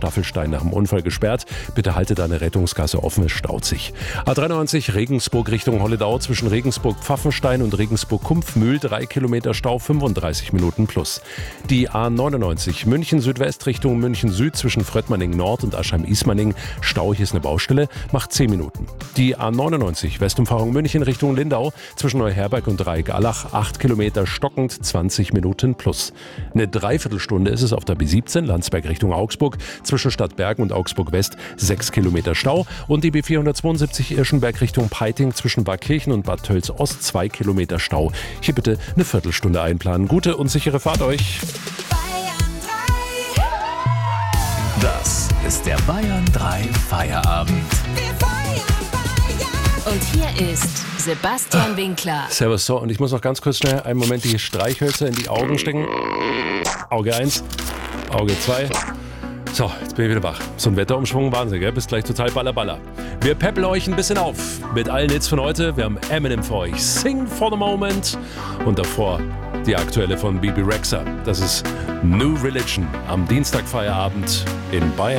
Staffelstein nach dem Unfall gesperrt. Bitte halte deine Rettungsgasse offen, es staut sich. A93 Regensburg Richtung Holledau zwischen Regensburg-Pfaffenstein und Regensburg-Kumpfmühl 3 Kilometer Stau, 35 Minuten plus. Die A99 München Südwest Richtung München Süd zwischen Fröttmanning Nord und Aschheim-Ismaning. Stau, hier ist eine Baustelle, macht 10 Minuten. Die A99 Westumfahrung München Richtung Lindau zwischen Neuherberg und Dreieck-Allach 8 Kilometer stockend, 20 Minuten plus. Eine Dreiviertelstunde ist es auf der B17 Landsberg Richtung Augsburg zwischen Stadtbergen und Augsburg West 6 Kilometer Stau und die B472 Irschenberg Richtung Peiting zwischen Barkirchen und Bad Tölz Ost 2 Kilometer Stau. Hier bitte eine Viertelstunde einplanen. Gute und sichere Fahrt euch. Das ist der Bayern 3 Feierabend. Und hier ist Sebastian Winkler. Servus, so, und ich muss noch ganz kurz schnell einen Moment die Streichhölzer in die Augen stecken. Auge 1, Auge 2. So, jetzt bin ich wieder wach. So ein Wetterumschwung, Wahnsinn, gell? Bis gleich total baller. Wir peppeln euch ein bisschen auf mit allen Hits von heute. Wir haben Eminem für euch, Sing for the Moment. Und davor die aktuelle von Bebe Rexha. Das ist New Religion am Dienstagfeierabend in Bayern.